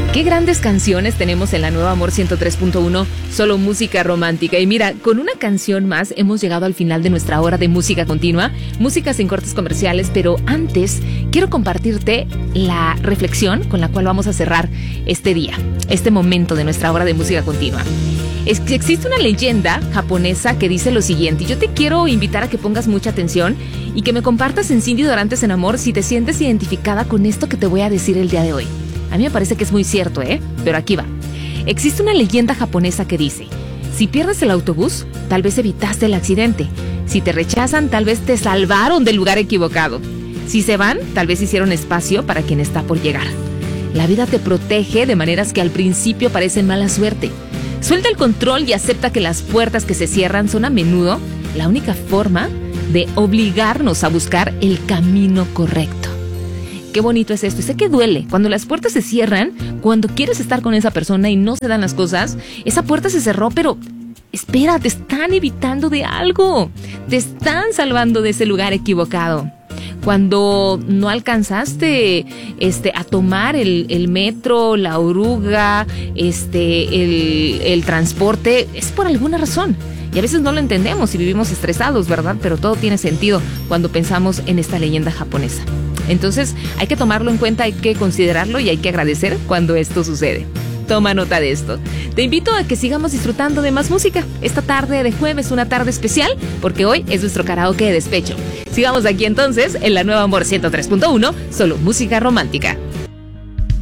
Qué grandes canciones tenemos en la nueva Amor 103.1, solo música romántica. Y mira, con una canción más hemos llegado al final de nuestra hora de música continua, música sin cortes comerciales, pero antes quiero compartirte la reflexión con la cual vamos a cerrar este día, este momento de nuestra hora de música continua. Es que existe una leyenda japonesa que dice lo siguiente, y yo te quiero invitar a que pongas mucha atención y que me compartas en Cindy Dorantes en Amor si te sientes identificada con esto que te voy a decir el día de hoy. A mí me parece que es muy cierto, pero aquí va. Existe una leyenda japonesa que dice, si pierdes el autobús, tal vez evitaste el accidente. Si te rechazan, tal vez te salvaron del lugar equivocado. Si se van, tal vez hicieron espacio para quien está por llegar. La vida te protege de maneras que al principio parecen mala suerte. Suelta el control y acepta que las puertas que se cierran son a menudo la única forma de obligarnos a buscar el camino correcto. Qué bonito es esto. Y sé que duele. Cuando las puertas se cierran, cuando quieres estar con esa persona y no se dan las cosas, esa puerta se cerró, pero espera, te están evitando de algo. Te están salvando de ese lugar equivocado. Cuando no alcanzaste a tomar el metro, la oruga, el transporte, es por alguna razón. Y a veces no lo entendemos y vivimos estresados, ¿verdad? Pero todo tiene sentido cuando pensamos en esta leyenda japonesa. Entonces hay que tomarlo en cuenta, hay que considerarlo y hay que agradecer cuando esto sucede. Toma nota de esto. Te invito a que sigamos disfrutando de más música. Esta tarde de jueves, una tarde especial, porque hoy es nuestro karaoke de despecho. Sigamos aquí entonces en la nueva Amor 103.1, solo música romántica.